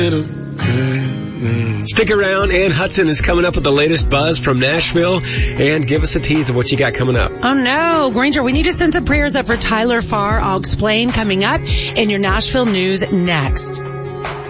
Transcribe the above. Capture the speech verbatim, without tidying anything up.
Stick around. Ann Hudson is coming up with the latest buzz from Nashville. And give us a tease of what you got coming up. Oh no, Granger, we need to send some prayers up for Tyler Farr. I'll explain coming up in your Nashville news next.